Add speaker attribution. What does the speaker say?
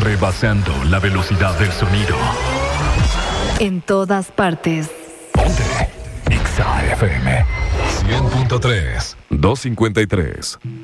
Speaker 1: rebasando la velocidad del sonido.
Speaker 2: En todas partes.
Speaker 1: Ponte Exa FM 100.3 253.